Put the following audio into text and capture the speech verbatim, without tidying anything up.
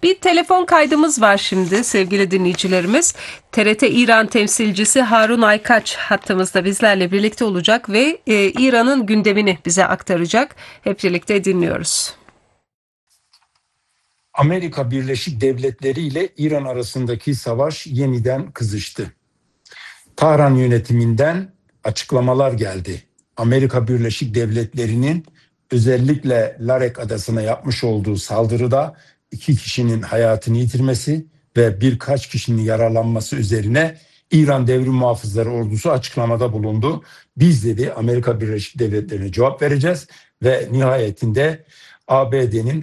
Bir telefon kaydımız var şimdi sevgili dinleyicilerimiz. T R T İran temsilcisi Harun Aykaç hattımızda bizlerle birlikte olacak ve e, İran'ın gündemini bize aktaracak. Hep birlikte dinliyoruz. Amerika Birleşik Devletleri ile İran arasındaki savaş yeniden kızıştı. Tahran yönetiminden açıklamalar geldi. Amerika Birleşik Devletleri'nin özellikle Larek Adası'na yapmış olduğu saldırıda iki kişinin hayatını yitirmesi ve birkaç kişinin yaralanması üzerine İran Devrim Muhafızları Ordusu açıklamada bulundu. Biz dedi Amerika Birleşik Devletleri'ne cevap vereceğiz ve nihayetinde A B D'nin